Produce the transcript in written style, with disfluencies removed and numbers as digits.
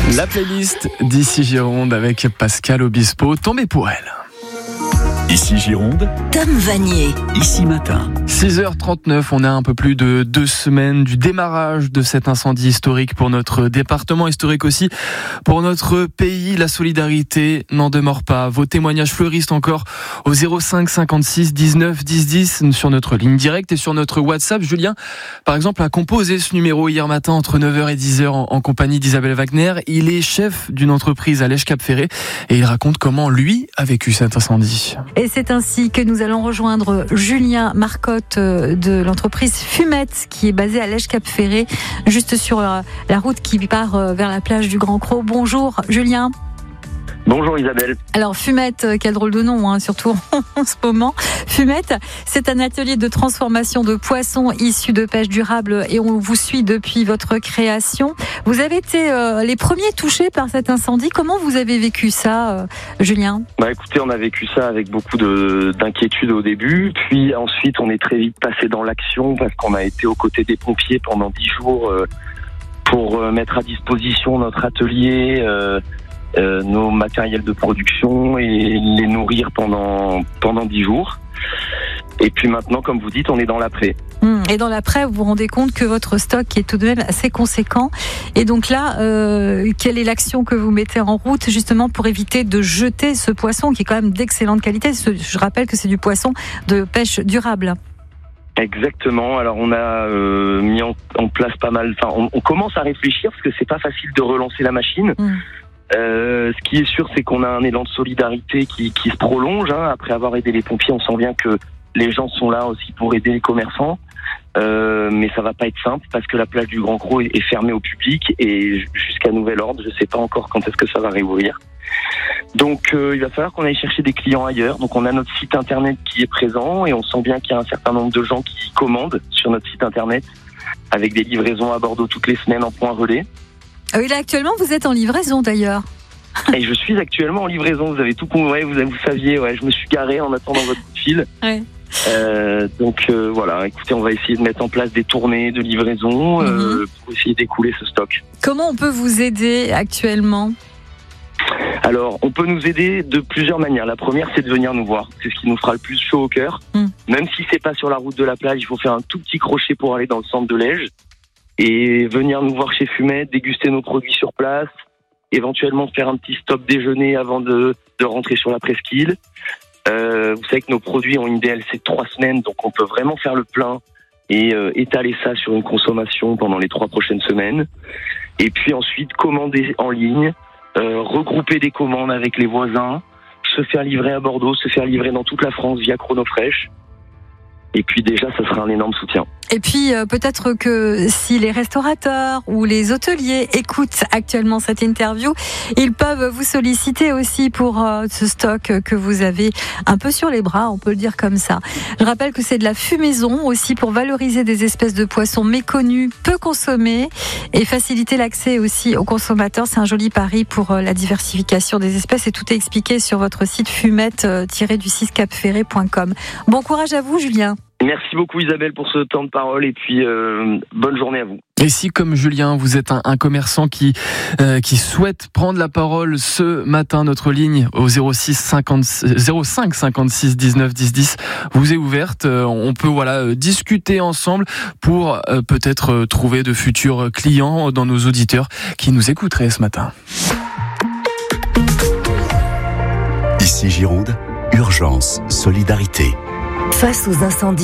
La playlist d'Ici Gironde avec Pascal Obispo, tombée pour elle. Ici Gironde, Tom Vanier. Ici Matin. 6h39, on a un peu plus de 2 semaines du démarrage de cet incendie historique pour notre département, historique aussi pour notre pays. La solidarité n'en demeure pas. Vos témoignages fleurissent encore au 05 56 19 10 10 sur notre ligne directe et sur notre WhatsApp. Julien, par exemple, a composé ce numéro hier matin entre 9h et 10h en compagnie d'Isabelle Wagner. Il est chef d'une entreprise à Lège-Cap-Ferré et il raconte comment lui a vécu cet incendie. Et c'est ainsi que nous allons rejoindre Julien Marcotte de l'entreprise Fumette qui est basée à Lège-Cap-Ferré, juste sur la route qui part vers la plage du Grand Cros. Bonjour Julien. Bonjour Isabelle. Alors Fumette, quel drôle de nom, surtout en ce moment. Fumette, c'est un atelier de transformation de poissons issus de pêche durable et on vous suit depuis votre création. Vous avez été les premiers touchés par cet incendie. Comment vous avez vécu ça, Julien ? Écoutez, on a vécu ça avec beaucoup d'inquiétude au début, puis ensuite on est très vite passé dans l'action parce qu'on a été aux côtés des pompiers pendant 10 jours pour mettre à disposition notre atelier, nos matériels de production et les nourrir pendant 10 jours. Et puis maintenant, comme vous dites, on est dans l'après. Et dans l'après, vous vous rendez compte que votre stock est tout de même assez conséquent. Et donc là, quelle est l'action que vous mettez en route justement pour éviter de jeter ce poisson qui est quand même d'excellente qualité ? Je rappelle que c'est du poisson de pêche durable. Exactement. Alors on a mis en place pas mal. Enfin, on commence à réfléchir parce que c'est pas facile de relancer la machine. Ce qui est sûr, c'est qu'on a un élan de solidarité qui se prolonge. Après avoir aidé les pompiers, on sent bien que les gens sont là aussi pour aider les commerçants. Mais ça va pas être simple parce que la plage du Grand Cros est fermée au public et jusqu'à nouvel ordre, je sais pas encore quand est-ce que ça va réouvrir. Donc il va falloir qu'on aille chercher des clients ailleurs. Donc on a notre site internet qui est présent et on sent bien qu'il y a un certain nombre de gens qui commandent sur notre site internet avec des livraisons à Bordeaux toutes les semaines en point relais. Ah oui, là actuellement vous êtes en livraison d'ailleurs. Et je suis actuellement en livraison, vous avez tout compris, vous saviez, je me suis garé en attendant votre coup de fil. Ouais. Donc voilà, écoutez, on va essayer de mettre en place des tournées de livraison pour essayer d'écouler ce stock. Comment on peut vous aider actuellement ? Alors, on peut nous aider de plusieurs manières. La première, c'est de venir nous voir. C'est ce qui nous fera le plus chaud au cœur. Même si c'est pas sur la route de la plage, il faut faire un tout petit crochet pour aller dans le centre de Lège et venir nous voir chez Fumette, déguster nos produits sur place, éventuellement faire un petit stop déjeuner avant de rentrer sur la presqu'île. Vous savez que nos produits ont une DLC de 3 semaines, donc on peut vraiment faire le plein et étaler ça sur une consommation pendant les 3 prochaines semaines. Et puis ensuite, commander en ligne, regrouper des commandes avec les voisins, se faire livrer à Bordeaux, se faire livrer dans toute la France via Chronofresh. Et puis déjà, ça sera un énorme soutien. Et puis peut-être que si les restaurateurs ou les hôteliers écoutent actuellement cette interview, ils peuvent vous solliciter aussi pour ce stock que vous avez un peu sur les bras, on peut le dire comme ça. Je rappelle que c'est de la fumaison aussi pour valoriser des espèces de poissons méconnus, peu consommés et faciliter l'accès aussi aux consommateurs. C'est un joli pari pour la diversification des espèces et tout est expliqué sur votre site fumette-du6capferré.com. Bon courage à vous, Julien. Merci beaucoup Isabelle pour ce temps de parole et puis bonne journée à vous. Et si comme Julien vous êtes un commerçant qui souhaite prendre la parole ce matin, notre ligne au 05 56 19 10 10 vous est ouverte. On peut discuter ensemble pour peut-être trouver de futurs clients dans nos auditeurs qui nous écouteraient ce matin. Ici Gironde, urgence, solidarité. Face aux incendies